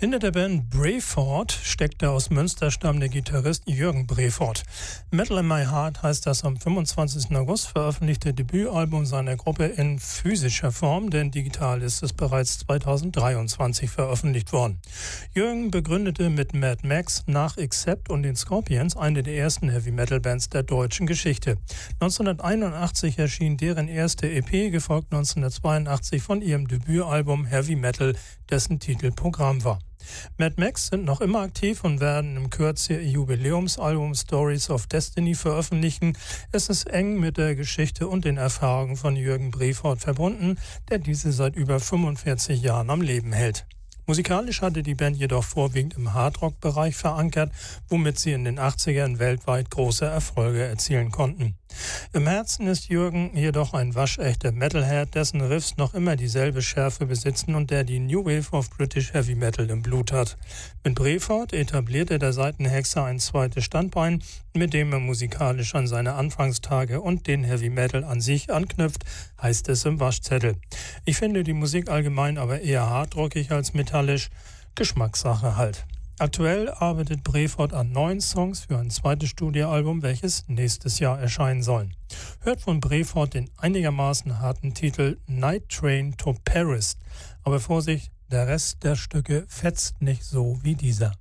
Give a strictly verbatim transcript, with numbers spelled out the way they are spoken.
Hinter der Band Breford steckt der aus Münster stammende Gitarrist Jürgen Breford. Metal in My Heart heißt das am fünfundzwanzigsten August veröffentlichte Debütalbum seiner Gruppe in physischer Form, denn digital ist es bereits zweitausenddreiundzwanzig veröffentlicht worden. Jürgen begründete mit Mad Max, nach Accept und den Scorpions eine der ersten Heavy-Metal-Bands der deutschen Geschichte. neunzehnhunderteinundachtzig erschien deren erste E P, gefolgt neunzehnhundertzweiundachtzig von ihrem Debütalbum Heavy Metal, dessen Titel Programm war. Mad Max sind noch immer aktiv und werden im Kürze ihr Jubiläumsalbum Stories of Destiny veröffentlichen. Es ist eng mit der Geschichte und den Erfahrungen von Jürgen Breford verbunden, der diese seit über fünfundvierzig Jahren am Leben hält. Musikalisch hatte die Band jedoch vorwiegend im Hardrock-Bereich verankert, womit sie in den achtzigern weltweit große Erfolge erzielen konnten. Im Herzen ist Jürgen jedoch ein waschechter Metalhead, dessen Riffs noch immer dieselbe Schärfe besitzen und der die New Wave of British Heavy Metal im Blut hat. Mit Breford etablierte der Seitenhexer ein zweites Standbein, mit dem er musikalisch an seine Anfangstage und den Heavy Metal an sich anknüpft, heißt es im Waschzettel. Ich finde die Musik allgemein aber eher hardrockig als metallisch, Geschmackssache halt. Aktuell arbeitet Breford an neuen Songs für ein zweites Studioalbum, welches nächstes Jahr erscheinen soll. Hört von Breford den einigermaßen harten Titel Night Train to Paris. Aber Vorsicht, der Rest der Stücke fetzt nicht so wie dieser.